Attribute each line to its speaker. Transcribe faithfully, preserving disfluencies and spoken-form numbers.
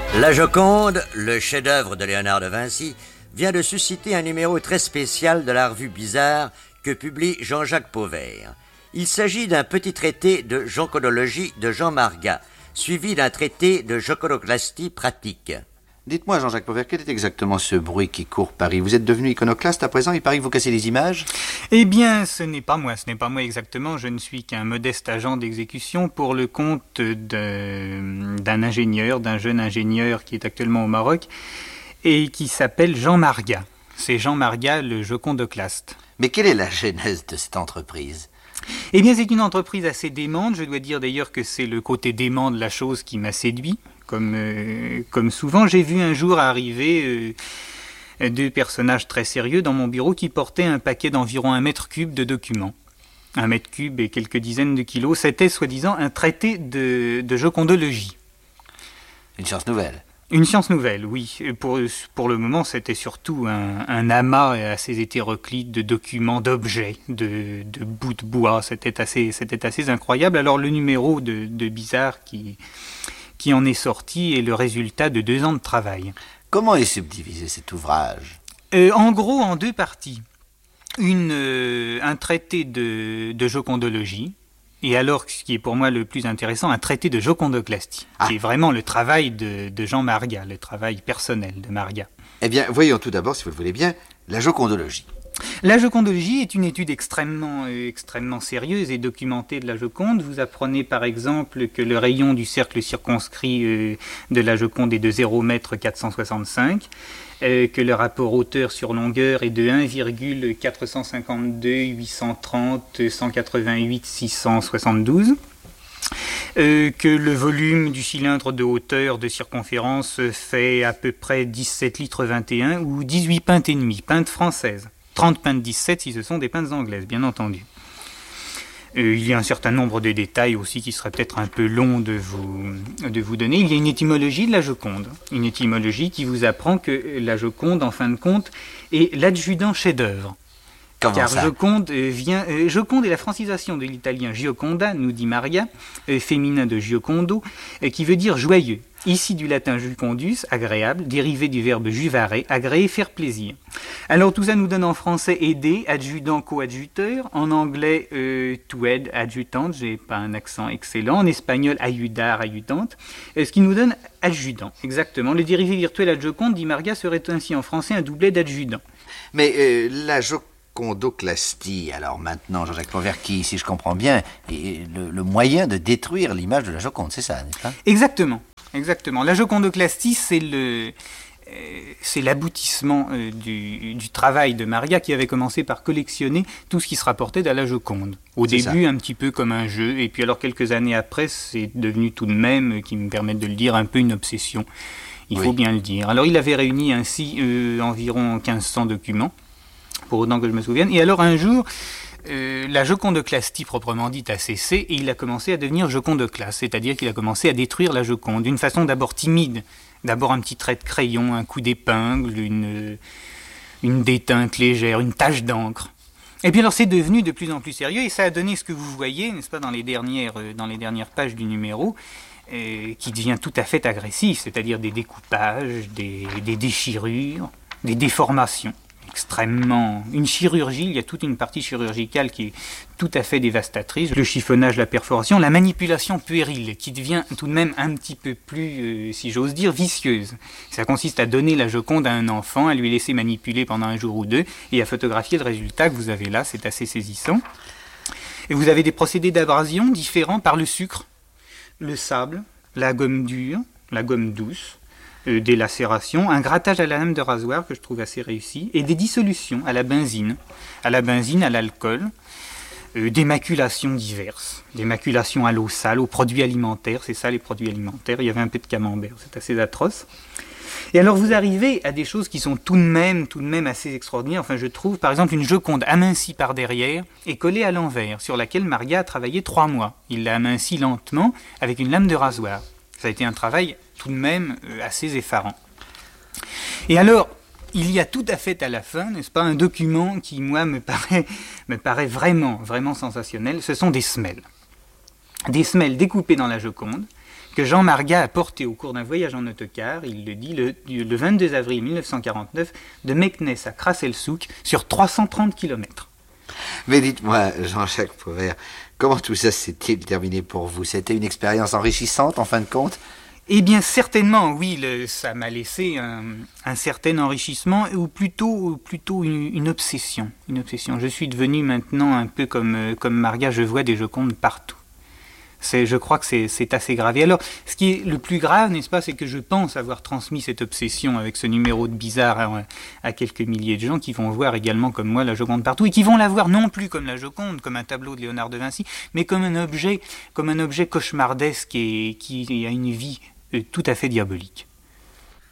Speaker 1: La Joconde, le chef-d'œuvre de Léonard de Vinci, vient de susciter un numéro très spécial de la revue Bizarre que publie Jean-Jacques Pauvert. Il s'agit d'un petit traité de jocondologie de Jean Margat, suivi d'un traité de jocondoclastie pratique.
Speaker 2: Dites-moi, Jean-Jacques Pauvert, quel est exactement ce bruit qui court Paris? Vous êtes devenu iconoclaste à présent? Il paraît que vous cassez les images?
Speaker 3: Eh bien, ce n'est pas moi, ce n'est pas moi exactement. Je ne suis qu'un modeste agent d'exécution pour le compte de, d'un ingénieur, d'un jeune ingénieur qui est actuellement au Maroc et qui s'appelle Jean Margat. C'est Jean Margat, le jocondoclaste.
Speaker 2: Mais quelle est la genèse de cette entreprise?
Speaker 3: Eh bien, c'est une entreprise assez démente. Je dois dire d'ailleurs que c'est le côté dément de la chose qui m'a séduit. Comme, euh, comme souvent, j'ai vu un jour arriver euh, deux personnages très sérieux dans mon bureau qui portaient un paquet d'environ un mètre cube de documents. Un mètre cube et quelques dizaines de kilos. C'était, soi-disant, un traité de, de jocondologie.
Speaker 2: Une science nouvelle.
Speaker 3: Une science nouvelle, oui. Pour, pour le moment, c'était surtout un, un amas assez hétéroclite de documents, d'objets, de, de bouts de bois. C'était assez, c'était assez incroyable. Alors, le numéro de, de Bizarre qui... qui en est sorti est le résultat de deux ans de travail.
Speaker 2: Comment est subdivisé cet ouvrage?
Speaker 3: euh, En gros, en deux parties. Une, euh, un traité de, de jocondologie, et alors, ce qui est pour moi le plus intéressant, un traité de jocondoclastie, ah. qui est vraiment le travail de, de Jean Margat, le travail personnel de Margat.
Speaker 2: Eh bien, voyons tout d'abord, si vous le voulez bien, la jocondologie.
Speaker 3: La jocondologie est une étude extrêmement, euh, extrêmement sérieuse et documentée de la Joconde. Vous apprenez par exemple que le rayon du cercle circonscrit euh, de la Joconde est de zéro virgule quatre cent soixante-cinq, euh, que le rapport hauteur sur longueur est de un virgule quatre cent cinquante-deux, huit cent trente, cent quatre-vingt-huit, six cent soixante-douze. Euh, que le volume du cylindre de hauteur de circonférence fait à peu près dix-sept litres vingt et un ou dix-huit pintes et demie, pintes françaises. trente pintes dix-sept si ce sont des pintes anglaises, bien entendu. Euh, il y a un certain nombre de détails aussi qui seraient peut-être un peu longs de vous, de vous donner. Il y a une étymologie de la Joconde. Une étymologie qui vous apprend que la Joconde, en fin de compte, est l'adjudant chef-d'œuvre.
Speaker 2: Comment
Speaker 3: Car
Speaker 2: ça?
Speaker 3: Joconde euh, vient, euh, Joconde est la francisation de l'italien Gioconda, nous dit Margat, euh, féminin de Giocondo, euh, qui veut dire joyeux. Ici du latin jucundus, agréable, dérivé du verbe juvare, agréer, faire plaisir. Alors tout ça nous donne en français aider, adjudant, coadjuteur, en anglais euh, to aid, adjutante, j'ai pas un accent excellent, en espagnol ayudar, adjutante, euh, ce qui nous donne adjudant, exactement. Le dérivé virtuel adjoconde, dit Margat, serait ainsi en français un doublet d'adjudant.
Speaker 2: Mais euh, la jocondoclastie, alors maintenant, Jean-Jacques Pauvert, qui, si je comprends bien, est le, le moyen de détruire l'image de la Joconde, c'est ça, n'est-ce pas?
Speaker 3: Exactement. Exactement. La jocondoclastie, c'est le, euh, c'est l'aboutissement euh, du, du travail de Margat qui avait commencé par collectionner tout ce qui se rapportait à la Joconde. Au
Speaker 2: c'est
Speaker 3: début,
Speaker 2: ça.
Speaker 3: Un petit peu comme un jeu, et puis alors quelques années après, c'est devenu tout de même, euh, qui me permettent de le dire, un peu une obsession. Il
Speaker 2: oui.
Speaker 3: faut bien le dire. Alors il avait réuni ainsi euh, environ quinze cents documents, pour autant que je me souvienne. Et alors un jour, Euh, la jocondoclastie proprement dite a cessé et il a commencé à devenir jocondoclaste, c'est-à-dire qu'il a commencé à détruire la Joconde d'une façon d'abord timide, d'abord un petit trait de crayon, un coup d'épingle, une, une déteinte légère, une tache d'encre. Et puis alors c'est devenu de plus en plus sérieux et ça a donné ce que vous voyez, n'est-ce pas, dans les dernières, dans les dernières pages du numéro, euh, qui devient tout à fait agressif, c'est-à-dire des découpages, des, des déchirures, des déformations. Extrêmement... Une chirurgie, il y a toute une partie chirurgicale qui est tout à fait dévastatrice. Le chiffonnage, la perforation, la manipulation puérile, qui devient tout de même un petit peu plus, euh, si j'ose dire, vicieuse. Ça consiste à donner la Joconde à un enfant, à lui laisser manipuler pendant un jour ou deux, et à photographier le résultat que vous avez là, c'est assez saisissant. Et vous avez des procédés d'abrasion différents par le sucre, le sable, la gomme dure, la gomme douce, Euh, des lacérations, un grattage à la lame de rasoir que je trouve assez réussi, et des dissolutions à la benzine, à la benzine, à l'alcool, euh, des maculations diverses, des maculations à l'eau sale, aux produits alimentaires, c'est ça les produits alimentaires, il y avait un peu de camembert, c'est assez atroce. Et alors vous arrivez à des choses qui sont tout de même, tout de même assez extraordinaires, enfin je trouve, par exemple une Joconde amincie par derrière et collée à l'envers, sur laquelle Margat a travaillé trois mois. Il l'a amincie lentement avec une lame de rasoir. Ça a été un travail tout de même euh, assez effarant. Et alors, il y a tout à fait à la fin, n'est-ce pas, un document qui, moi, me paraît, me paraît vraiment, vraiment sensationnel. Ce sont des semelles. Des semelles découpées dans la Joconde, que Jean Margat a porté au cours d'un voyage en autocar, il le dit, le, le vingt-deux avril mille neuf cent quarante-neuf, de Meknès à Krasselsouk, sur trois cent trente kilomètres.
Speaker 2: Mais dites-moi, Jean-Jacques Pauvert, comment tout ça s'est-il terminé pour vous? C'était une expérience enrichissante, en fin de compte?
Speaker 3: Eh bien, certainement, oui, le, ça m'a laissé un, un certain enrichissement, ou plutôt, ou plutôt une, une obsession. Une obsession. Je suis devenu maintenant un peu comme, comme Margat, je vois des Jocondes partout. C'est, je crois que c'est, c'est assez grave. Et alors, ce qui est le plus grave, n'est-ce pas, c'est que je pense avoir transmis cette obsession avec ce numéro de Bizarre à, à quelques milliers de gens qui vont voir également comme moi la Joconde partout, et qui vont la voir non plus comme la Joconde, comme un tableau de Léonard de Vinci, mais comme un objet, comme un objet cauchemardesque et qui a une vie euh, tout à fait diabolique.